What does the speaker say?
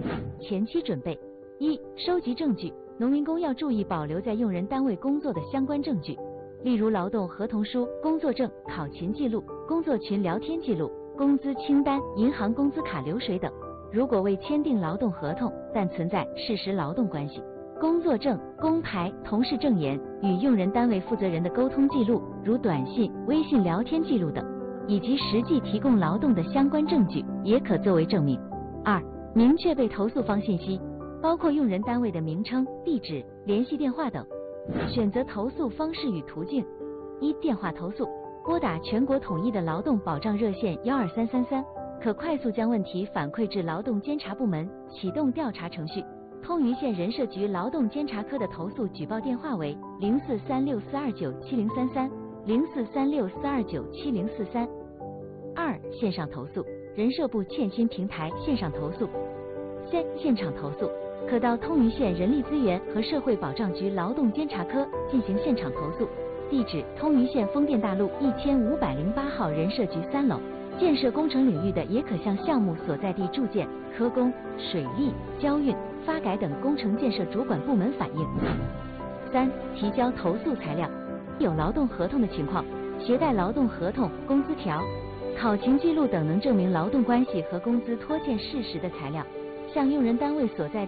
前期准备：一、收集证据。农民工要注意保留在用人单位工作的相关证据，例如劳动合同书、工作证、考勤记录、工作群聊天记录、工资清单、银行工资卡流水等。如果未签订劳动合同，但存在事实劳动关系，工作证、工牌、同事证言与用人单位负责人的沟通记录，如短信、微信聊天记录等，以及实际提供劳动的相关证据，也可作为证明。二、明确被投诉方信息，包括用人单位的名称、地址、联系电话等。选择投诉方式与途径：一、电话投诉，拨打全国统一的劳动保障热线12333，可快速将问题反馈至劳动监察部门，启动调查程序。通榆县人社局劳动监察科的投诉举报电话为0436429733 0436429743。二、线上投诉，人社部欠薪平台线上投诉。三、现场投诉，可到通榆县人力资源和社会保障局劳动监察科进行现场投诉，地址通榆县丰店大路1508号人社局3楼。建设工程领域的也可向项目所在地住建、科工、水利、交运、发改等工程建设主管部门反映。三、提交投诉材料，有劳动合同的情况，携带劳动合同、工资条、考勤记录等能证明劳动关系和工资拖欠事实的材料，向用人单位所在